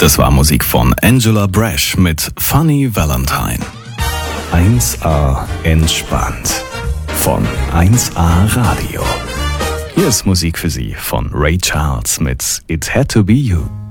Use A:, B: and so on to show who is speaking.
A: Das war Musik von Angela Brash mit Funny Valentine. 1A entspannt von 1A Radio. Hier ist Musik für Sie von Ray Charles mit It Had to Be You.